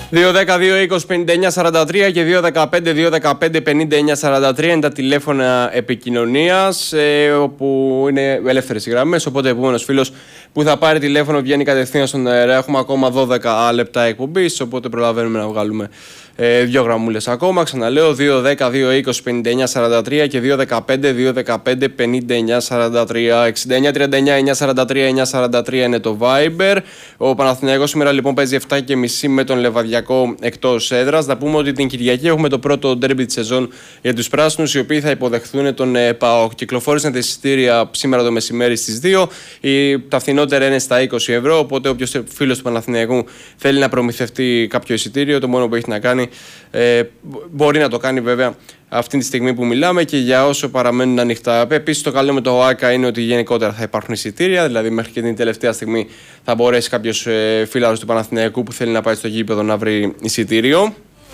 2-10-2-20-59-43 και 2-15-2-15-59-43 είναι τα τηλέφωνα επικοινωνίας, όπου είναι ελεύθερες οι γραμμές. Οπότε ο επόμενος φίλος που θα πάρει τηλέφωνο βγαίνει κατευθείαν στον αέρα. Έχουμε ακόμα 12 λεπτά εκπομπής, οπότε προλαβαίνουμε να βγάλουμε δύο γραμμούλες ακόμα. Ξαναλέω 2-10-2-20-59-43 και 2-15-2-15-59-43. 69-39-943-943 είναι το Viber. Ο Παναθηναϊκός σήμερα λοιπόν παίζει 7.30 με τον Λεβαδιακό εκτός έδρας. Να πούμε ότι την Κυριακή έχουμε το πρώτο ντέρμπι της σεζόν για τους πράσινους, οι οποίοι θα υποδεχθούν τον ΠΑΟΚ. Κυκλοφόρησαν τα εισιτήρια σήμερα το μεσημέρι στις 2. Τα φθηνότερα είναι στα 20 ευρώ. Οπότε όποιος φίλος του Παναθηναϊκού θέλει να προμηθευτεί κάποιο εισιτήριο, το μόνο που έχει να κάνει μπορεί να το κάνει βέβαια αυτή τη στιγμή που μιλάμε και για όσο παραμένουν ανοιχτά. Επίσης, το καλό με το ΟΑΚΑ είναι ότι γενικότερα θα υπάρχουν εισιτήρια, δηλαδή μέχρι και την τελευταία στιγμή θα μπορέσει κάποιος φίλαρος του Παναθηναϊκού που θέλει να πάει στο γήπεδο να βρει εισιτήριο.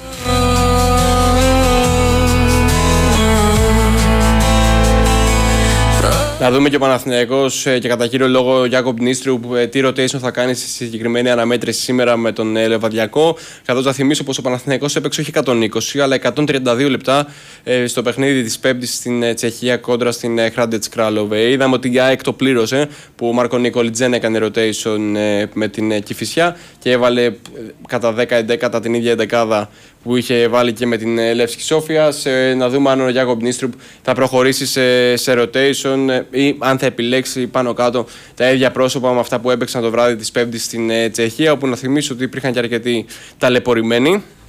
Να δούμε και ο Παναθηναϊκός και κατά κύριο λόγο ο Γιάκοπ Νίστριου τι rotation θα κάνει στη συγκεκριμένη αναμέτρηση σήμερα με τον Λεβαδιακό. Καθώς θα θυμίσω πως ο Παναθηναϊκός έπαιξε όχι 120 αλλά 132 λεπτά στο παιχνίδι της Πέμπτης στην Τσεχία κόντρα στην Hrádec Králové. Είδαμε ότι η ΑΕΚ το πλήρωσε που ο Μάρκο Νικολιτζέν έκανε rotation με την Κηφισιά και έβαλε κατά 10-11 την ίδια εντεκάδα που είχε βάλει και με την Λεύσκη Σόφιας. Να δούμε αν ο Γιάκοπ Νίστριου θα προχωρήσει σε rotation ή αν θα επιλέξει πάνω κάτω τα ίδια πρόσωπα με αυτά που έπαιξαν το βράδυ της Πέμπτης στην Τσεχία, όπου να θυμίσω ότι υπήρχαν και αρκετοί ταλαιπωρημένοι.